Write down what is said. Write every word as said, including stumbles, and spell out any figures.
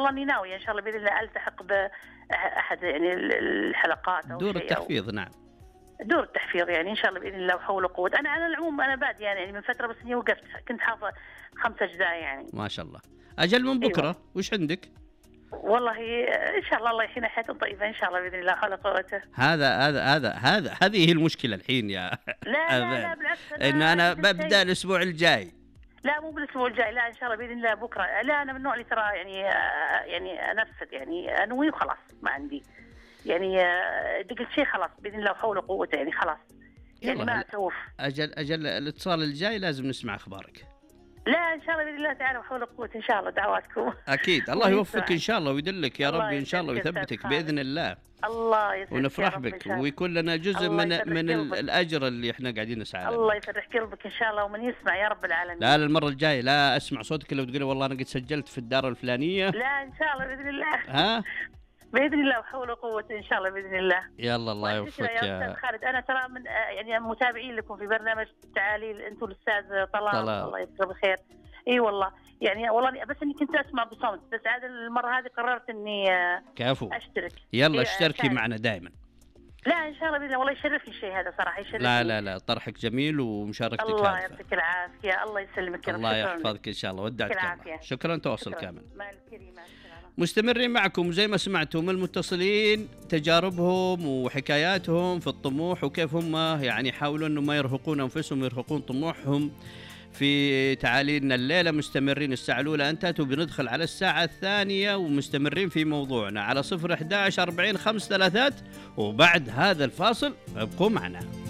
والله اني ناويه ان شاء الله باذن الله التحق باحد يعني الحلقات او دور شيء التحفيظ. أو نعم دور التحفيظ يعني ان شاء الله باذن الله وحول وقوه. انا على العموم انا باديه يعني من فتره بس اني وقفت، كنت حافظه خمس اجزاء يعني. ما شاء الله. أجل من بكرة أيوة. وش عندك؟ والله ان شاء الله الله يحيينا حياة طيبه ان شاء الله باذن الله حول قوته. هذا هذا هذا هذا هذه هي المشكله الحين يا لا لا لا بالعكس، ان انا ببدا الاسبوع الجاي. لا مو بالاسبوع الجاي، لا ان شاء الله باذن الله بكره. لا انا من النوع اللي ترى يعني يعني انفذ يعني انوي وخلاص ما عندي يعني قلت شيء خلاص باذن الله وحول قوته يعني خلاص يعني ما اسوف. اجل اجل الاتصال الجاي لازم نسمع اخبارك. لا ان شاء الله باذن الله تعالى وحول قوته ان شاء الله دعواتكم. اكيد الله يوفقك ان شاء الله ويدلك يا رب ان شاء الله ويثبتك باذن الله. الله يسعدك ونفرح بك ويكون لنا جزء من من الاجر اللي احنا قاعدين نسعى له. الله يفرح قلبك ان شاء الله ومن يسمع يا رب العالمين. لا المره الجايه لا اسمع صوتك لو تقولي والله انا قد سجلت في الدار الفلانيه. لا ان شاء الله باذن الله. ها باذن الله وحول وقوته ان شاء الله باذن الله. يلا الله يوفقك يا استاذ خالد. انا ترى من يعني متابعين لكم في برنامج تعاليل انتم الاستاذ طلال الله يذكره بالخير. اي والله يعني والله بس اني كنت اسمع بصمت، بس عاد المره هذه قررت اني كفو اشترك. يلا اشتركي معنا دائما. لا ان شاء الله باذن الله والله يشرفني الشيء هذا صراحه يشرفني. لا لا لا طرحك جميل ومشاركتك هادفه. الله يعطيك العافيه الله يسلمك يا رب. الله يحفظك ان شاء الله ودعتك الله. شكرا تواصل شكرا. كامل. مع الكريمه. مستمرين معكم زي ما سمعتم المتصلين تجاربهم وحكاياتهم في الطموح وكيف هم يعني يحاولون انه ما يرهقون انفسهم ويرهقون طموحهم في تعاليلنا الليلة. مستمرين الساعة الأولى انتهت وبندخل على الساعة الثانية ومستمرين في موضوعنا على صفر أحد عشر أربعين خمس ثلاثات. وبعد هذا الفاصل ابقوا معنا.